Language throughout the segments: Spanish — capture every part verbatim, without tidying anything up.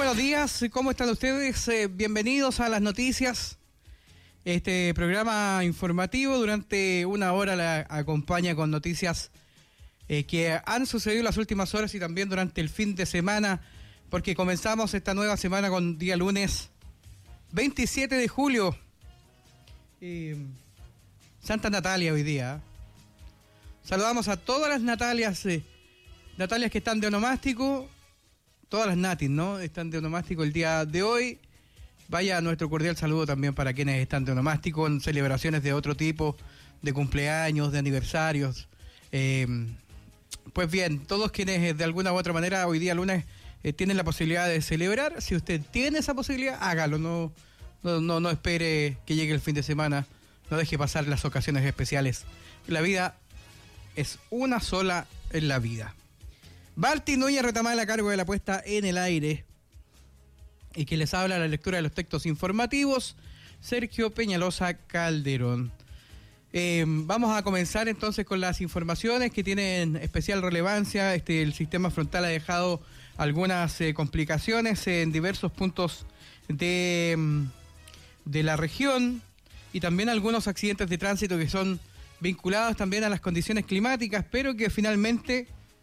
buenos días, ¿cómo están ustedes? Eh, bienvenidos a las noticias. Este programa informativo durante una hora la acompaña con noticias eh, que han sucedido las últimas horas y también durante el fin de semana, porque comenzamos esta nueva semana con día lunes veintisiete de julio. Eh, Santa Natalia hoy día. Saludamos a todas las Natalias, eh, Natalias que están de onomástico. Todas las natis, ¿no? Están de onomástico el día de hoy. Vaya nuestro cordial saludo también para quienes están de onomástico en celebraciones de otro tipo, de cumpleaños, de aniversarios. Eh, pues bien, todos quienes de alguna u otra manera hoy día lunes eh, tienen la posibilidad de celebrar. Si usted tiene esa posibilidad, hágalo. No, no, no, no espere que llegue el fin de semana. No deje pasar las ocasiones especiales. La vida es una sola en la vida. Balti Núñez Retamal a cargo de la puesta en el aire. Y que les habla la lectura de los textos informativos, Sergio Peñalosa Calderón. Eh, vamos a comenzar entonces con las informaciones que tienen especial relevancia. Este, el sistema frontal ha dejado algunas eh, complicaciones en diversos puntos de, de la región y también algunos accidentes de tránsito que son vinculados también a las condiciones climáticas, pero que finalmente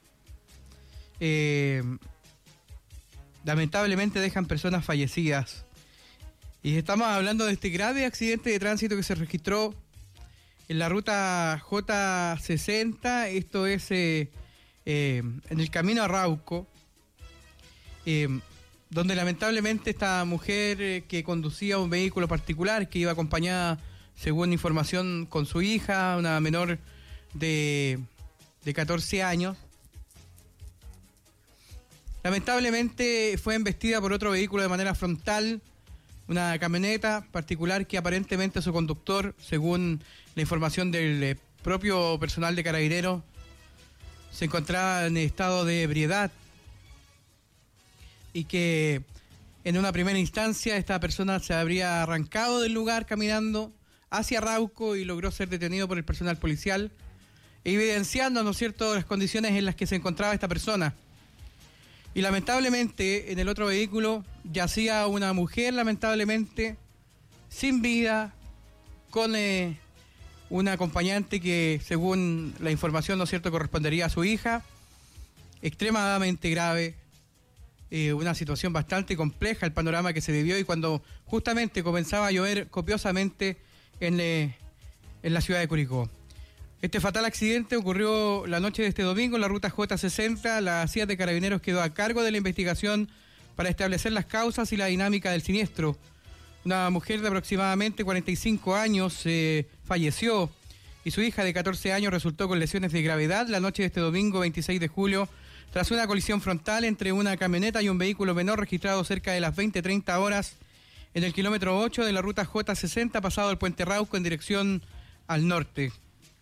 eh, lamentablemente dejan personas fallecidas. Y estamos hablando de este grave accidente de tránsito que se registró en la ruta J sesenta, esto es eh, eh, en el camino a Rauco, eh, donde lamentablemente esta mujer eh, que conducía un vehículo particular, que iba acompañada, según información, con su hija, una menor de, de catorce años, lamentablemente fue embestida por otro vehículo de manera frontal, una camioneta particular que aparentemente su conductor, según la información del eh, propio personal de Carabineros, se encontraba en estado de ebriedad y que en una primera instancia esta persona se habría arrancado del lugar caminando hacia Rauco y logró ser detenido por el personal policial, evidenciando, ¿no es cierto?, las condiciones en las que se encontraba esta persona. Y lamentablemente en el otro vehículo yacía una mujer, lamentablemente, sin vida, con eh, un acompañante que, según la información, ¿no es cierto?, correspondería a su hija. Extremadamente grave, eh, una situación bastante compleja, el panorama que se vivió, y cuando justamente comenzaba a llover copiosamente en, eh, en la ciudad de Curicó. Este fatal accidente ocurrió la noche de este domingo en la ruta J sesenta. La C I A de Carabineros quedó a cargo de la investigación para establecer las causas y la dinámica del siniestro. Una mujer de aproximadamente cuarenta y cinco años eh, falleció y su hija de catorce años resultó con lesiones de gravedad la noche de este domingo veintiséis de julio tras una colisión frontal entre una camioneta y un vehículo menor registrado cerca de las veinte treinta horas en el kilómetro ocho de la ruta J sesenta pasado el puente Rauco en dirección al norte.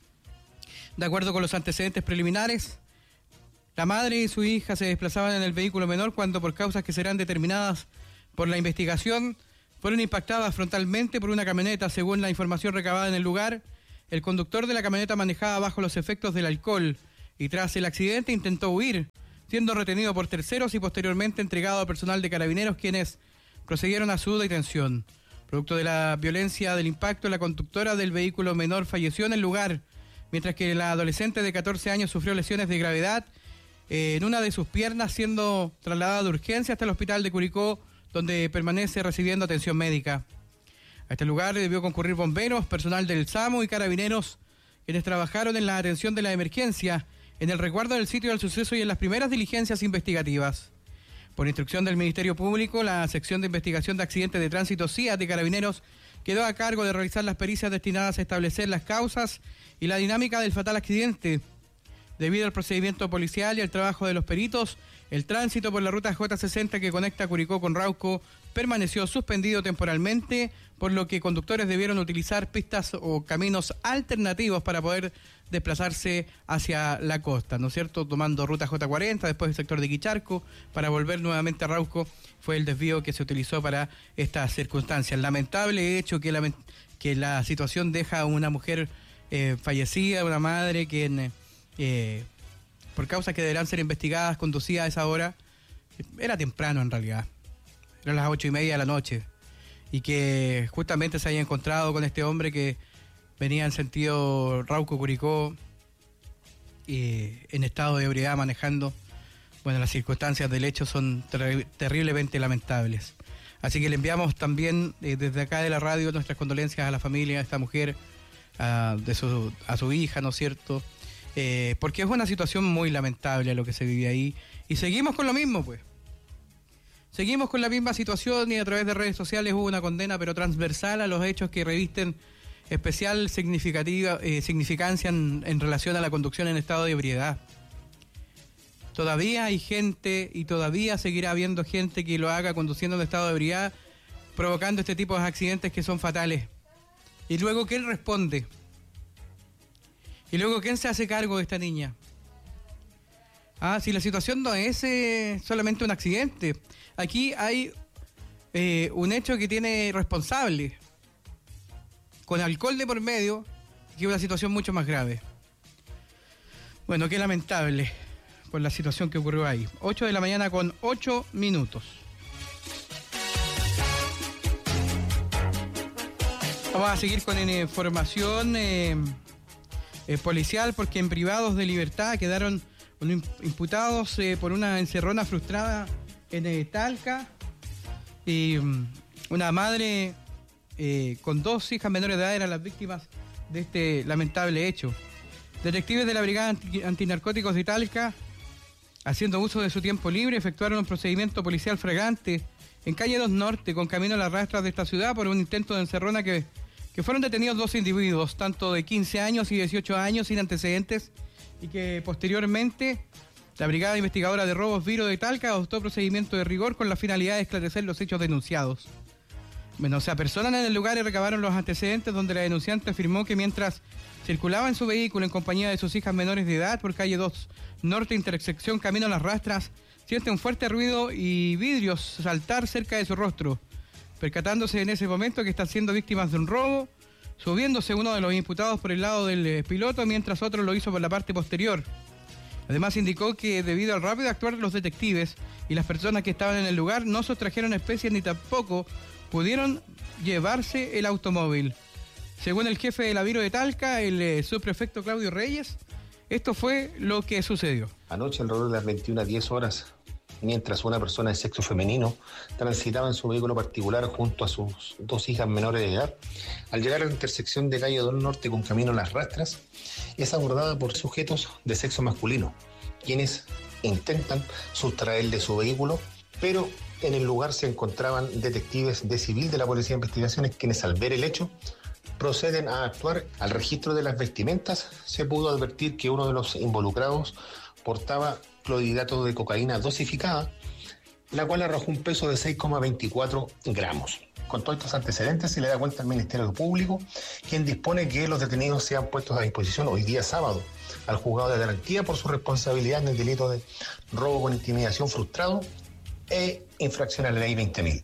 De acuerdo con los antecedentes preliminares, la madre y su hija se desplazaban en el vehículo menor cuando, por causas que serán determinadas por la investigación, fueron impactadas frontalmente por una camioneta. Según la información recabada en el lugar, el conductor de la camioneta manejaba bajo los efectos del alcohol y tras el accidente intentó huir, siendo retenido por terceros y posteriormente entregado al personal de Carabineros, quienes procedieron a su detención. Producto de la violencia del impacto, la conductora del vehículo menor falleció en el lugar, mientras que la adolescente de catorce años sufrió lesiones de gravedad eh, en una de sus piernas, siendo trasladada de urgencia hasta el hospital de Curicó, donde permanece recibiendo atención médica. A este lugar debió concurrir bomberos, personal del SAMU y Carabineros, quienes trabajaron en la atención de la emergencia, en el resguardo del sitio del suceso y en las primeras diligencias investigativas. Por instrucción del Ministerio Público, la sección de investigación de accidentes de tránsito C I A de Carabineros quedó a cargo de realizar las pericias destinadas a establecer las causas y la dinámica del fatal accidente. Debido al procedimiento policial y al trabajo de los peritos, el tránsito por la ruta J sesenta que conecta Curicó con Rauco permaneció suspendido temporalmente, por lo que conductores debieron utilizar pistas o caminos alternativos para poder desplazarse hacia la costa, ¿no es cierto?, tomando ruta J cuarenta, después el sector de Quicharco, para volver nuevamente a Rauco. Fue el desvío que se utilizó para estas circunstancias. Lamentable hecho que la, que la situación deja a una mujer eh, fallecida, una madre que eh, por causas que deberán ser investigadas, conducida a esa hora. Era temprano en realidad. eran las ocho y media de la noche, y que justamente se haya encontrado con este hombre que venía en sentido Rauco-Curicó, eh, en estado de ebriedad manejando. Bueno, las circunstancias del hecho son ter- terriblemente lamentables. Así que le enviamos también eh, desde acá de la radio nuestras condolencias a la familia de esta mujer, a, de su, a su hija, ¿no es cierto? Eh, porque es una situación muy lamentable lo que se vive ahí. Y seguimos con lo mismo, pues. Seguimos con la misma situación y a través de redes sociales hubo una condena, pero transversal a los hechos que revisten especial significativa, eh, significancia en, en relación a la conducción en estado de ebriedad. Todavía hay gente y todavía seguirá habiendo gente que lo haga conduciendo en estado de ebriedad, provocando este tipo de accidentes que son fatales. Y luego, ¿quién responde? Y luego, ¿quién se hace cargo de esta niña? Ah, si la situación no es eh, solamente un accidente. Aquí hay eh, un hecho que tiene responsable, con alcohol de por medio, que es una situación mucho más grave. Bueno, qué lamentable por la situación que ocurrió ahí. ocho de la mañana con ocho minutos. Vamos a seguir con información eh, eh, policial, porque en privados de libertad quedaron imputados eh, por una encerrona frustrada en eh, Talca, y um, una madre eh, con dos hijas menores de edad eran las víctimas de este lamentable hecho. Detectives de la Brigada Anti- Antinarcóticos de Talca, haciendo uso de su tiempo libre, efectuaron un procedimiento policial flagrante en calle dos Norte, con camino a las rastras de esta ciudad, por un intento de encerrona que, que fueron detenidos dos individuos, tanto de quince años y dieciocho años, sin antecedentes, y que posteriormente la Brigada Investigadora de Robos Viro de Talca adoptó procedimiento de rigor con la finalidad de esclarecer los hechos denunciados. Bueno, se apersonan en el lugar y recabaron los antecedentes, donde la denunciante afirmó que mientras circulaba en su vehículo en compañía de sus hijas menores de edad por calle dos Norte, intersección Camino a las Rastras, siente un fuerte ruido y vidrios saltar cerca de su rostro, percatándose en ese momento que están siendo víctimas de un robo, subiéndose uno de los imputados por el lado del eh, piloto, mientras otro lo hizo por la parte posterior. Además indicó que debido al rápido actuar de los detectives y las personas que estaban en el lugar, no sustrajeron especies ni tampoco pudieron llevarse el automóvil. Según el jefe de la Viro de Talca, el eh, subprefecto Claudio Reyes, esto fue lo que sucedió. Anoche, alrededor de las veintiuna diez horas, mientras una persona de sexo femenino transitaba en su vehículo particular junto a sus dos hijas menores de edad, al llegar a la intersección de calle dos Norte con camino a las Rastras, es abordada por sujetos de sexo masculino, quienes intentan sustraerle su vehículo, pero en el lugar se encontraban detectives de civil de la Policía de Investigaciones, quienes al ver el hecho proceden a actuar. Al registro de las vestimentas se pudo advertir que uno de los involucrados portaba clorhidrato de cocaína dosificada, la cual arrojó un peso de seis coma veinticuatro gramos. Con todos estos antecedentes se le da cuenta al Ministerio Público, quien dispone que los detenidos sean puestos a disposición hoy día sábado al juzgado de garantía por su responsabilidad en el delito de robo con intimidación frustrado e infracción a la ley veinte mil.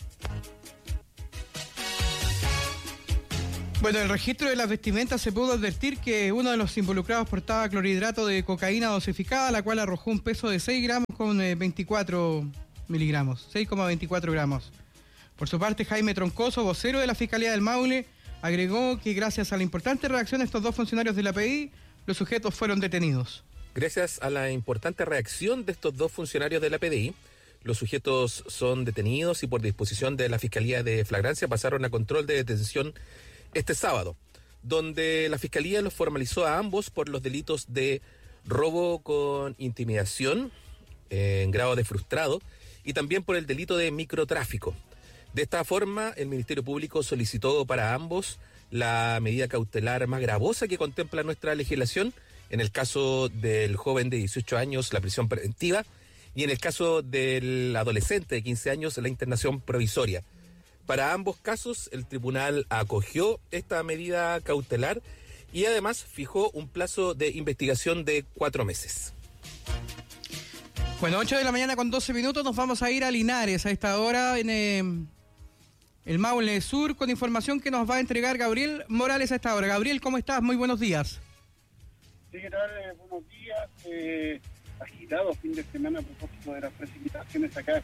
Bueno, en el registro de las vestimentas se pudo advertir que uno de los involucrados portaba clorhidrato de cocaína dosificada, la cual arrojó un peso de seis gramos con eh, veinticuatro miligramos, seis coma veinticuatro gramos. Por su parte, Jaime Troncoso, vocero de la Fiscalía del Maule, agregó que gracias a la importante reacción de estos dos funcionarios de la P I, los sujetos fueron detenidos. Gracias a la importante reacción de estos dos funcionarios de la P D I, los sujetos son detenidos y por disposición de la Fiscalía de Flagrancia pasaron a control de detención este sábado, donde la Fiscalía los formalizó a ambos por los delitos de robo con intimidación eh, en grado de frustrado y también por el delito de microtráfico. De esta forma, el Ministerio Público solicitó para ambos la medida cautelar más gravosa que contempla nuestra legislación, en el caso del joven de dieciocho años, la prisión preventiva, y en el caso del adolescente de quince años, la internación provisoria. Para ambos casos, el tribunal acogió esta medida cautelar y además fijó un plazo de investigación de cuatro meses. Bueno, ocho de la mañana con doce minutos, nos vamos a ir a Linares a esta hora en eh, el Maule Sur, con información que nos va a entregar Gabriel Morales a esta hora. Gabriel, ¿cómo estás? Muy buenos días. Sí, ¿qué tal? Eh, buenos días. Eh, agitado fin de semana a propósito de las precipitaciones acá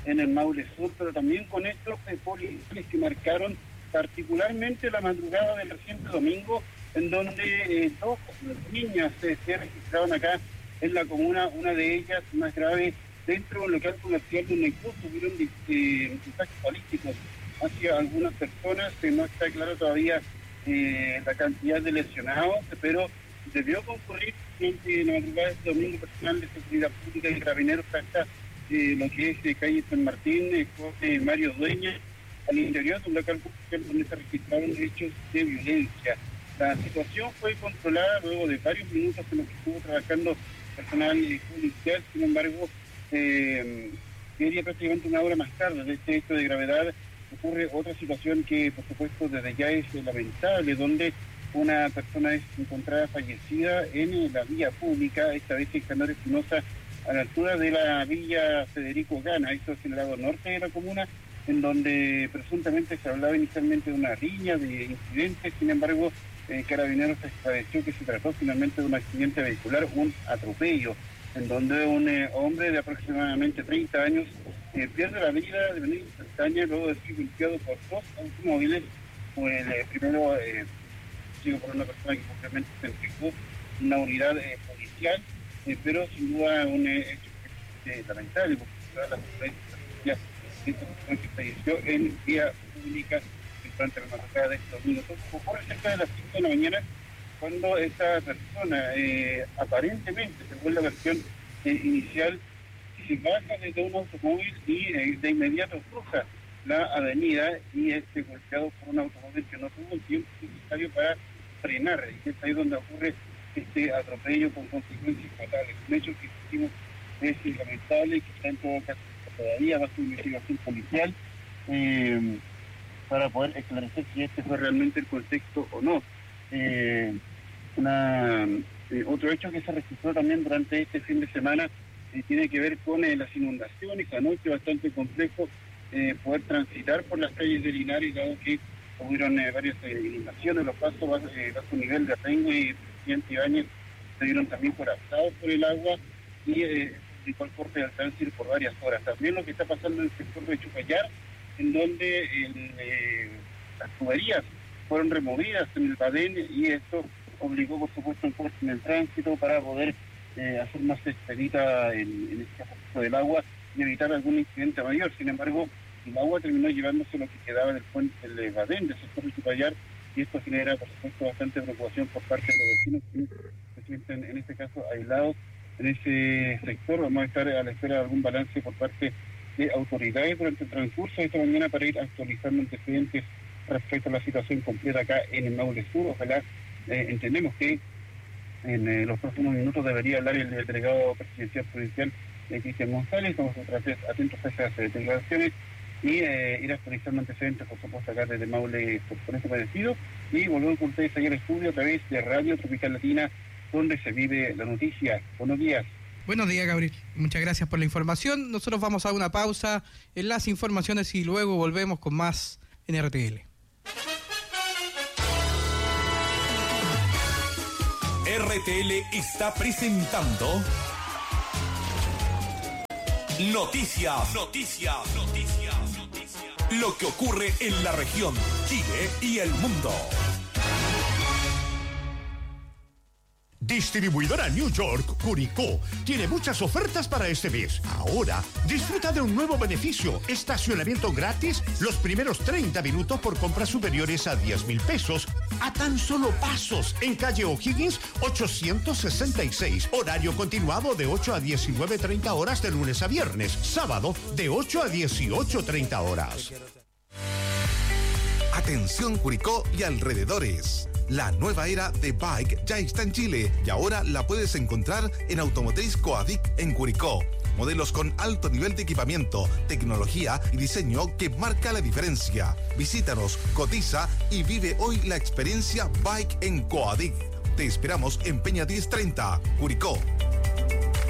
en el Maule Sur, pero también con estos eh, policiales que marcaron particularmente la madrugada del reciente domingo, en donde eh, dos niñas eh, se registraron acá en la comuna, una de ellas más grave, dentro de un local comercial donde incluso hubieron eh, mensajes políticos hacia algunas personas. Eh, no está claro todavía eh, la cantidad de lesionados, pero debió concurrir en la madrugada de domingo personal de seguridad pública y carabineros hasta eh, lo que es eh, calle San Martín, eh, con eh, Mario Dueña, al interior de un local comercial donde se registraron hechos de violencia. La situación fue controlada luego de varios minutos en los que estuvo trabajando personal eh, policial. Sin embargo, eh, sería prácticamente una hora más tarde de este hecho de gravedad ocurre otra situación que, por supuesto, desde ya es eh, lamentable, donde una persona es encontrada fallecida en la vía pública, esta vez en Canal Espinosa, a la altura de la Villa Federico Gana, esto es en el lado norte de la comuna, en donde presuntamente se hablaba inicialmente de una riña, de incidentes. Sin embargo, eh, Carabineros esclareció que se trató finalmente de un accidente vehicular, un atropello, en donde un eh, hombre de aproximadamente treinta años eh, pierde la vida de manera instantánea luego de ser golpeado por dos automóviles. Por el eh, primero, eh, sigo por una persona que simplemente se entregó una unidad eh, policial, eh, pero sin duda un eh, hecho eh, lamentable, porque toda la seguridad de esta persona que falleció en vía pública durante la madrugada de este domingo. Entonces, ocurre cerca de las cinco de la mañana, cuando esta persona, eh, aparentemente, según la versión eh, inicial, se baja desde un automóvil y eh, de inmediato cruza la avenida y es eh, golpeado por un automóvil que no tuvo el tiempo necesario para frenar. Y es ahí donde ocurre este atropello con consecuencias fatales. Un hecho que decimos es lamentable, que está en todo caso todavía bajo investigación policial, eh, para poder esclarecer si este fue realmente el contexto o no. Eh, una, eh, otro hecho que se registró también durante este fin de semana eh, tiene que ver con eh, las inundaciones. Anoche bastante complejo eh, poder transitar por las calles de Linares, dado que hubieron eh, varias eh, inundaciones. Los pasos bajo, eh, bajo nivel de Rengo y Presidente Ibáñez se vieron también colapsados por el agua y eh, el corte de alcance por varias horas. También lo que está pasando en el sector de Chupayar, en donde el, eh, las tuberías fueron removidas en el Badén, y esto obligó, por supuesto, un corte en el tránsito para poder eh, hacer más expedita en, en este aspecto del agua y evitar algún incidente mayor. Sin embargo, el agua terminó llevándose lo que quedaba del puente del Badén, del sector de Chupayar, y esto genera, por supuesto, bastante preocupación por parte de los vecinos que se sienten, en este caso, aislados en ese sector. Vamos a estar a la espera de algún balance por parte de autoridades durante el transcurso de esta mañana para ir actualizando antecedentes respecto a la situación completa acá en el Maule Sur. Ojalá, eh, entendemos que en eh, los próximos minutos debería hablar el, el delegado presidencial provincial, eh, Cristian González. Vamos a estar atentos a esas eh, declaraciones y eh, ir actualizando antecedentes, por supuesto, acá desde Maule Sur. Por este parecido, y volvemos con ustedes ayer al estudio a través de Radio Tropical Latina, donde se vive la noticia. Buenos días. Buenos días, Gabriel. Muchas gracias por la información. Nosotros vamos a una pausa en las informaciones y luego volvemos con más en R T L. R T L está presentando Noticias, Noticias, Noticias, Noticias. Lo que ocurre en la región, Chile y el mundo. Distribuidora New York, Curicó, tiene muchas ofertas para este mes. Ahora, disfruta de un nuevo beneficio: estacionamiento gratis los primeros treinta minutos por compras superiores a diez mil pesos, a tan solo pasos, en calle O'Higgins ochocientos sesenta y seis. Horario continuado de ocho a diecinueve treinta horas de lunes a viernes. Sábado de ocho a dieciocho treinta horas. Atención Curicó y alrededores. La nueva era de Bike ya está en Chile y ahora la puedes encontrar en Automotriz Coadic en Curicó. Modelos con alto nivel de equipamiento, tecnología y diseño que marca la diferencia. Visítanos, cotiza y vive hoy la experiencia Bike en Coadic. Te esperamos en Peña diez treinta, Curicó.